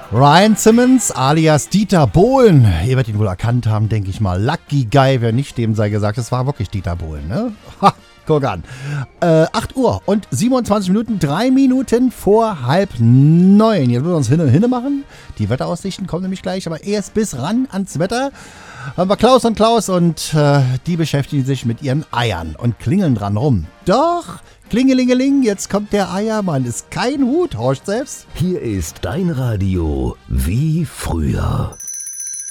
Ryan Simmons alias Dieter Bohlen. Ihr werdet ihn wohl erkannt haben, denke ich mal. Lucky Guy, wer nicht, dem sei gesagt, es war wirklich Dieter Bohlen, ne? Ha, guck an. 8 Uhr und 27 Minuten, 3 Minuten vor 8:30. Jetzt müssen wir uns hin machen. Die Wetteraussichten kommen nämlich gleich, aber erst bis ran ans Wetter haben wir Klaus und die beschäftigen sich mit ihren Eiern und klingeln dran rum. Doch, klingelingeling, jetzt kommt der Eiermann. Ist kein Hut, horcht selbst. Hier ist dein Radio wie früher.